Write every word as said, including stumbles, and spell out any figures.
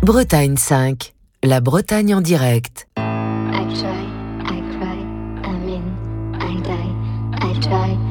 Bretagne cinq, la Bretagne en direct. I try, I cry, I mean, I die, I try.